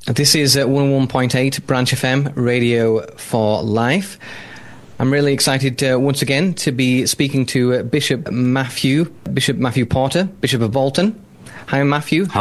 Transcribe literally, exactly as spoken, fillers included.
This is uh, one oh one point eight Branch F M, Radio for Life. I'm really excited uh, once again to be speaking to uh, Bishop Matthew, Bishop Matthew Porter, Bishop of Bolton. Hi, Matthew.